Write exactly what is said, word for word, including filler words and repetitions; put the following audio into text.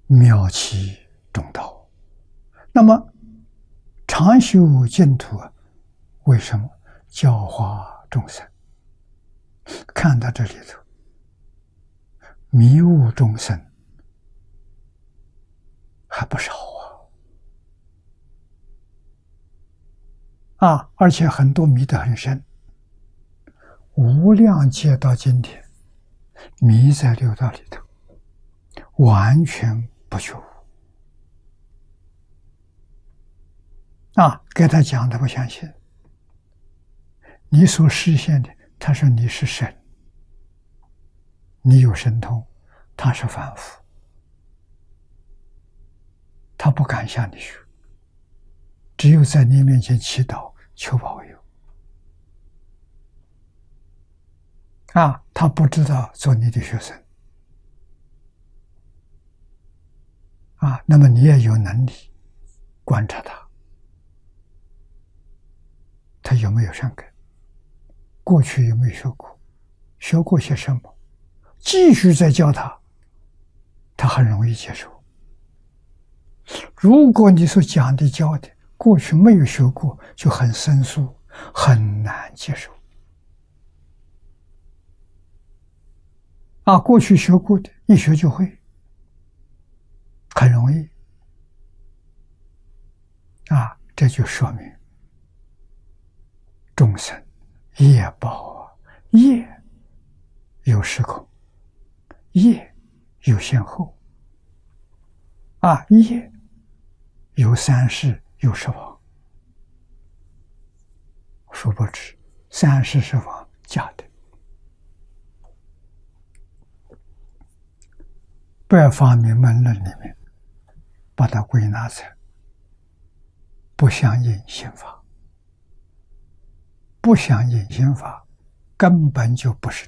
妙其中道。那么常修净土啊，为什么教化众生？看到这里头，迷雾众生还不少啊！啊，而且很多迷得很深。无量劫到今天，迷在六道里头，完全不觉悟啊！给他讲，他不相信。你所实现的，他说你是神，你有神通，他是凡夫，他不敢向你学，只有在你面前祈祷求保佑啊！他不知道做你的学生啊，那么你也有能力观察他，他有没有善根，过去有没有学过，学过些什么，继续再教他，他很容易接受。如果你所讲的教的过去没有学过，就很生疏，很难接受啊。过去学过的，一学就会，很容易啊。这就说明众生业报啊，业有时空，业有先后啊，业有三世有十方。殊不知三世十方假的。百法明门论里面把它归纳成不相应心法，不相应心法根本就不是